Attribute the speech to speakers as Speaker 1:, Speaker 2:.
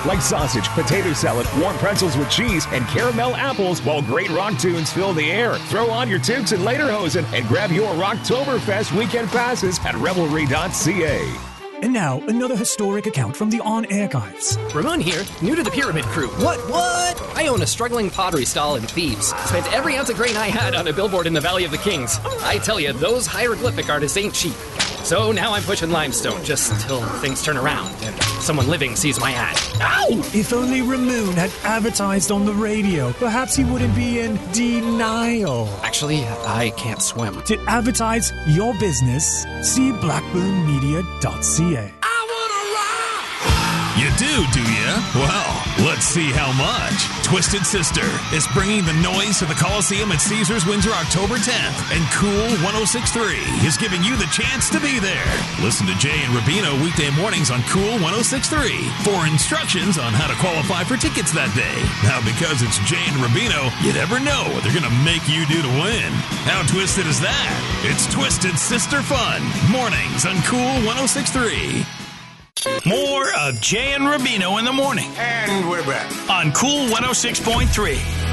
Speaker 1: like sausage, potato salad, warm pretzels with cheese, and caramel apples, while great rock tunes fill the air. Throw on your toques and lederhosen and grab your Rocktoberfest weekend passes at Revelry.ca.
Speaker 2: And now, another historic account from the On Archives.
Speaker 3: Ramon here, new to the Pyramid Crew. What? I own a struggling pottery stall in Thebes. Spent every ounce of grain I had on a billboard in the Valley of the Kings. I tell you, those hieroglyphic artists ain't cheap. So now I'm pushing limestone, just till things turn around and someone living sees my ad. Ow!
Speaker 2: If only Ramon had advertised on the radio, perhaps he wouldn't be in denial.
Speaker 3: Actually, I can't swim.
Speaker 2: To advertise your business, see blackburnmedia.ca.
Speaker 4: You do you? Well, let's see how much. Twisted Sister is bringing the noise to the Coliseum at Caesars Windsor October 10th, and Cool 106.3 is giving you the chance to be there. Listen to Jay and Rubino weekday mornings on Cool 106.3 for instructions on how to qualify for tickets that day. Now, because it's Jay and Rubino, you never know what they're going to make you do to win. How twisted is that? It's Twisted Sister fun. Mornings on Cool 106.3.
Speaker 5: More of Jay and Rubino in the morning.
Speaker 6: And we're back
Speaker 5: on Cool 106.3.